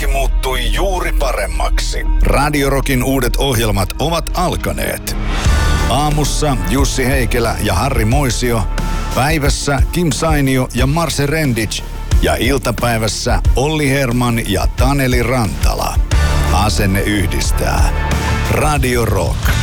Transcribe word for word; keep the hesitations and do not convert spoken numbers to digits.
Kaikki muuttui juuri paremmaksi. Radio Rockin uudet ohjelmat ovat alkaneet. Aamussa Jussi Heikelä ja Harri Moisio. Päivässä Kim Sainio ja Marse Rendic. Ja iltapäivässä Olli Herman ja Taneli Rantala. Asenne yhdistää. Radio Rock.